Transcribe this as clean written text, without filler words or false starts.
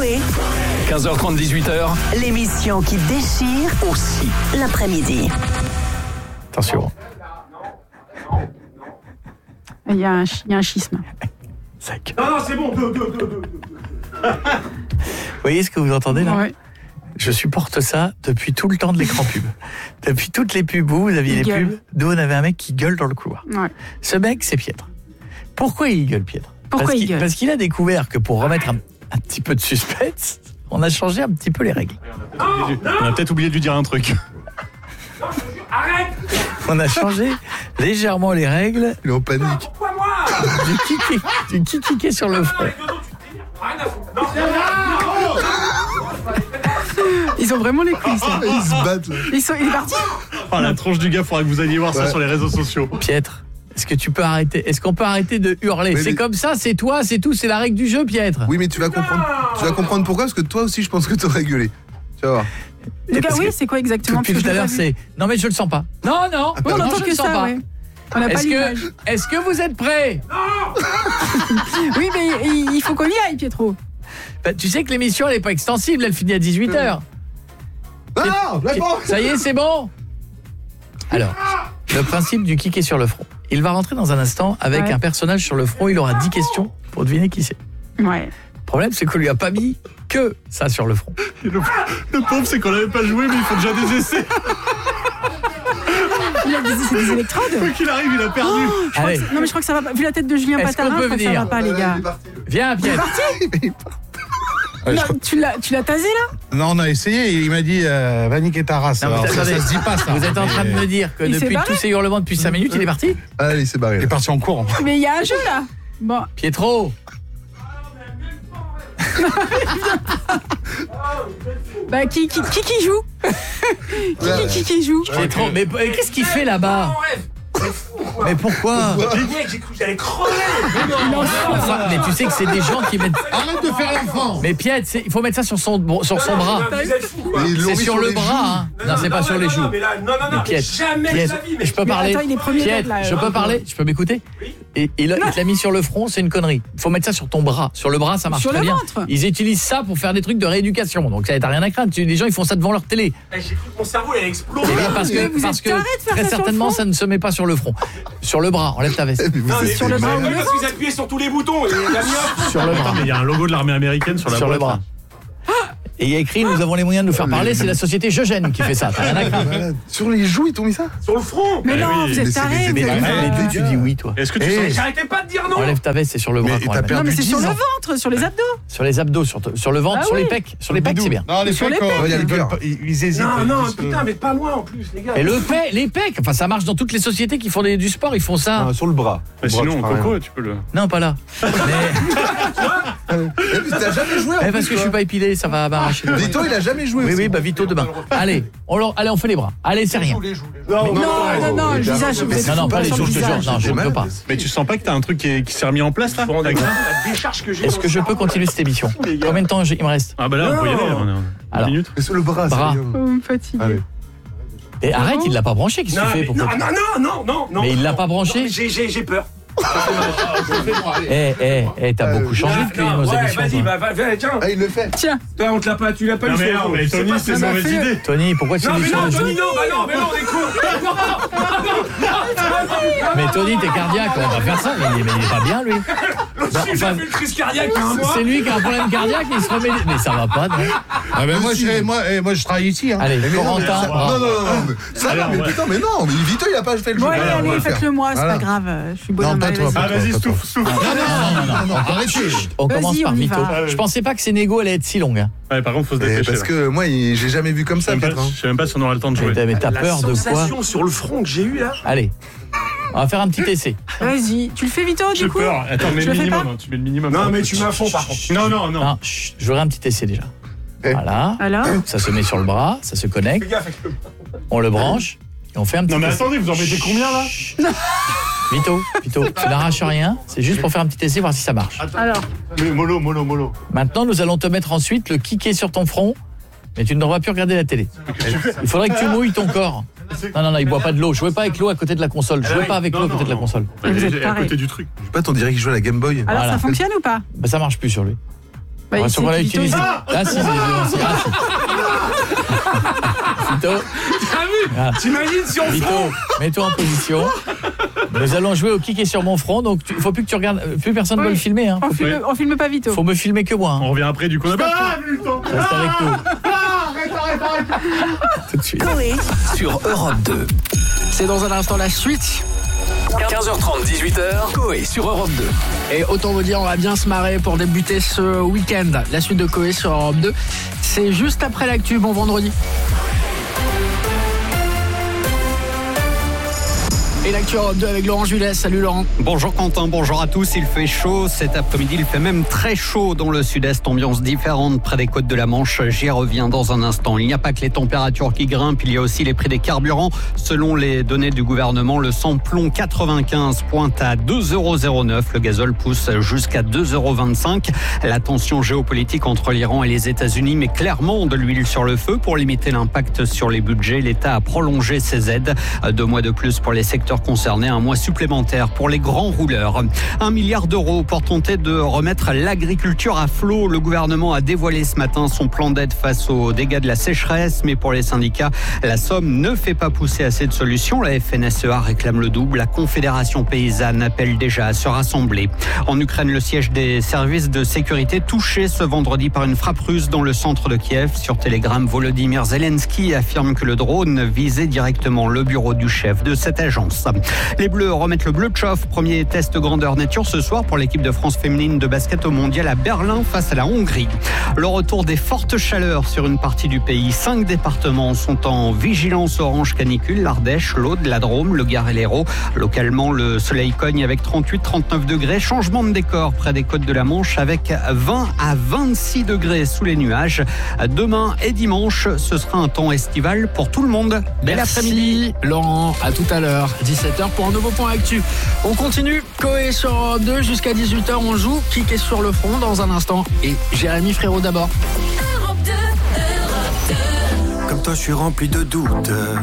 Coé. 15h30, 18h. L'émission qui déchire aussi l'après-midi. Attention. Il y a un schisme. Sec. Non, c'est bon, deux. Vous voyez ce que vous entendez là ? Ouais. Je supporte ça depuis tout le temps de l'écran pub. Depuis toutes les pubs où vous aviez Il les gueule. pubs, d'où on avait un mec qui gueule dans le couloir. Ouais. Ce mec, c'est Pietre. Pourquoi il gueule, Pietre ? Pourquoi il gueule ? Parce qu'il a découvert que pour remettre un petit peu de suspense, on a changé un petit peu les règles. On a peut-être oublié de lui dire un truc. Arrête. On a changé légèrement les règles Il est en panique. Pourquoi moi? du kiki sur le front. Rien à foutre. Non. Ils ont vraiment les couilles, ça. Ils se battent là. Il est parti. Oh, la tronche du gars, faudra que vous alliez voir ça Ouais. sur les réseaux sociaux. Pietre, est-ce qu'on peut arrêter de hurler ? Mais- C'est comme ça, c'est toi, c'est tout, c'est la règle du jeu, Pietre. Oui, mais tu vas comprendre pourquoi, parce que toi aussi je pense que t'aurais gueulé. Tu vas voir. En tout cas, Parce oui, que c'est quoi exactement Depuis parce tout que à je l'heure, l'ai pas vu. c'est non mais je le sens pas. Non, Oui, on non, entend je que le sens ça, pas. ouais. On n'a pas l'image. Est-ce que vous êtes prêts ? Oui, mais il faut qu'on y aille, Pietro. Bah, tu sais que l'émission elle est pas extensible, elle finit à 18h. Non, la banque. Ça y est, c'est bon. Alors, le principe du kick est sur le front. Il va rentrer dans un instant avec Ouais. un personnage sur le front, il aura 10 questions pour deviner qui c'est. Ouais. Le problème c'est qu'on lui a pas mis que ça sur le front. Le pauvre, c'est qu'on l'avait pas joué, mais il faut déjà des essais. Il a des électrodes. Quoi qu'il arrive, il a perdu. Allez, Non, mais je crois que ça va pas. Vu la tête de Julien Est-ce qu'on Patarin, peut je crois que ça venir va pas, les gars. Il est parti. viens Pierre. Non, tu l'as tasé, là ? Non, on a essayé, il m'a dit va niquer ta race. Non, mais Alors, ça attendez. se dit pas ça. Vous êtes en train de me dire que Il s'est depuis barré tous ces hurlements depuis 5 minutes, il est parti ? Allez, il s'est barré. Il est là. parti en cours. Mais il y a un jeu, là. Bon. Pietro, Bah, qui joue Qui joue Pietro, mais qu'est-ce qu'il fait là-bas ? Mais pourquoi ? J'ai cru que j'allais crever. Enfin, mais tu sais que c'est des gens qui mettent. Arrête de faire l'enfant. Mais Piet, il faut mettre ça sur son bras. Vous êtes fous, quoi. Mais ils l'ont C'est mis sur le les bras, joues. hein. Non, c'est pas sur les joues. Non, mais là, non, Mais Piet, jamais Piet, de la vie. Mais je peux parler. attends, il est premier Piet, tête, là. je peux parler. Je peux m'écouter. Et il te l'a mis sur le front, c'est une connerie. Il faut mettre ça sur ton bras. Sur le bras, ça marche Sur très le bien. ventre. Ils utilisent ça pour faire des trucs de rééducation. Donc ça t'as rien à craindre. Les gens ils font ça devant leur télé. J'ai cru que mon cerveau allait exploser. Et bien, parce mais vous que êtes carré de faire très ça sur le certainement front. ça ne se met pas sur le front. Sur le bras, enlève ta veste. Mais vous Non, mais êtes sur le des bras malades. ou le parce qu'ils appuyaient sur tous les boutons. Et il a mis un Sur le bras. mais il y a un logo de l'armée américaine sur la Sur le boîte, bras. Et il y a écrit nous avons les moyens de nous faire parler, c'est la société Je Gêne qui fait ça. T'as rien à Des craindre. malades. Sur les joues, ils t'ont mis ça. Sur le front. Mais non, oui. vous Mais êtes c'est tarés. des vous êtes- Mais tu dis oui toi. Est-ce que tu Eh. sens j'arrêtais pas de dire non. Enlève ta veste, c'est sur le bras. Mais qu'on t'as la met. perdu Non, mais c'est 10 sur le ans. ventre, sur les abdos. Sur les abdos, sur le ventre, Ah sur les oui. pecs. Sur les pecs, c'est bien. Non, les Sur les pecs, pecs. Il y a le cœur. ils hésitent. Non, Ils se- putain, mais pas moi en plus, les gars. Et les pecs, enfin ça marche dans toutes les sociétés qui font du sport, ils font ça. Sur le bras. Mais sinon, Coco, tu peux le. Non, pas là. Mais T'as jamais joué en parce plus, que je suis pas épilé, ça va m'arracher. Vito, il a jamais joué. Oui, aussi. oui, bah Vito demain. Allez, on fait les bras. Allez, c'est rien. Non, le visage. Vous êtes Non, fous pas les sur le jours, je te jure. visage. Non, je ne peux pas. Mais tu sens pas que t'as un truc qui s'est remis en place là? La décharge que j'ai. Est-ce que je peux continuer cette émission? Combien de temps il me reste? Ah bah là, on peut y aller. On est en Alors. 1 minute. Mais sur le bras, c'est Bras. bien. Vous me fatiguez. Allez. Et arrête, il l'a pas branché, qu'est-ce que tu fais? Pourquoi? Non. Mais il l'a pas branché? J'ai peur. T'as beaucoup changé depuis nos émissions. Vas-y, toi. va, tiens. Ah, il le fait. Tiens, Toi, on te l'a pas, tu l'as pas eu. Non, mais non, mais Tony, c'est une mauvaise idée. Tony, pourquoi tu Non, dis mais sur non, le Tony, jeu? non, on est cool. Mais Tony, t'es cardiaque, on va pas faire ça. Mais il est pas bien, lui. J'ai enfin, fait une crise cardiaque il y a un mois. C'est lui qui a un problème cardiaque, il se remet. Mais ça va pas, non? Ah ben moi je travaille ici. Hein. Allez, Mais non, Corentin, mais ça- bras. non, mais ça va, mais putain, mais non, mais Vito, il a pas fait le jeu. bon, allez, faites-le moi, c'est Voilà. pas grave. Je suis bonne. Non, pas toi, Ah, vas-y, Toi, souffle. Non, arrêtez. On Vas-y, commence par on y Vito. va. Je pensais pas que ces négos allaient être si longues. Hein. Ouais, par contre, faut se dépêcher. Parce que moi, j'ai jamais vu comme ça, Pietre. Je sais même pas si on aura le temps de jouer. Mais t'as peur de quoi? La sensation sur le front que j'ai eu là. Allez, on va faire un petit essai. Vas-y, tu le fais Vito du J'ai coup. peur. Attends, mais Je le le fais minimum. pas Hein, tu mets le minimum. Non, mais tu m'as fond, par contre. Non. Non, chut, je voudrais un petit essai déjà. Eh. Voilà, Alors ça se met sur le bras, ça se connecte, Fais gaffe avec le. on le branche et on fait un petit Non, mais essai. attendez, vous en mettez combien là? Vito, tu n'arraches rien, c'est juste pour faire un petit essai, voir si ça marche. Alors, Mais mollo. Maintenant, nous allons te mettre ensuite le kické sur ton front, mais tu ne devras plus regarder la télé. Il faudrait que tu mouilles ton corps. Non, il boit pas de l'eau. Jouez pas avec l'eau à côté de la console. Jouez pas avec l'eau à côté de la console. Et vous êtes À pareil. côté du truc. Je sais pas, on dirait qu'il joue à la Game Boy. alors Voilà. ça fonctionne ou pas? Bah, ça marche plus sur lui. Bah, On c'est va Vito, utiliser. il- Ah si, Vito. T'as vu? T'imagines si on Vito, mets-toi en position. Nous allons jouer au qui est sur mon front, donc il faut plus que tu regardes, plus personne ne Oui. va le filmer. Hein. On filme pas Vito. Faut me filmer que moi. Hein. On revient après du coup. Reste avec nous. Arrête. Tout de suite. Coé Sur Europe 2. C'est dans un instant la suite. 15h30, 18h, Coé sur Europe 2. Et autant vous dire, on va bien se marrer pour débuter ce week-end. La suite de Coé sur Europe 2, c'est juste après l'actu. Bon vendredi. Et l'actu Europe 2 avec Laurent Julet. Salut Laurent. Bonjour Quentin, bonjour à tous. Il fait chaud cet après-midi, il fait même très chaud dans le sud-est. Ambiance différente près des côtes de la Manche. J'y reviens dans un instant. Il n'y a pas que les températures qui grimpent, il y a aussi les prix des carburants. Selon les données du gouvernement, le samplon 95 pointe à 2,09 €. Le gazole pousse jusqu'à 2,25 €. La tension géopolitique entre l'Iran et les États-Unis met clairement de l'huile sur le feu. Pour limiter l'impact sur les budgets, l'État a prolongé ses aides. 2 mois de plus pour les secteurs concernés, 1 mois supplémentaire pour les grands rouleurs. 1 milliard d'euros pour tenter de remettre l'agriculture à flot. Le gouvernement a dévoilé ce matin son plan d'aide face aux dégâts de la sécheresse, mais pour les syndicats, la somme ne fait pas pousser assez de solutions. La FNSEA réclame le double. La Confédération paysanne appelle déjà à se rassembler. En Ukraine, le siège des services de sécurité touché ce vendredi par une frappe russe dans le centre de Kiev. Sur Telegram, Volodymyr Zelensky affirme que le drone visait directement le bureau du chef de cette agence. Les Bleus remettent le bleu Tchoff. Premier test grandeur nature ce soir pour l'équipe de France féminine de basket au mondial à Berlin face à la Hongrie. Le retour des fortes chaleurs sur une partie du pays. 5 départements sont en vigilance orange canicule. L'Ardèche, l'Aude, la Drôme, le Gard et l'Hérault. Localement, le soleil cogne avec 38-39 degrés. Changement de décor près des côtes de la Manche avec 20 à 26 degrés sous les nuages. Demain et dimanche, ce sera un temps estival pour tout le monde. Bel après-midi. Merci Laurent, à tout à l'heure, 17h pour un nouveau point actu. On continue, Coé sur Europe 2 jusqu'à 18h, on joue qui est sur le front dans un instant. Et Jérémy Frérot d'abord. Comme toi je suis rempli de doutes.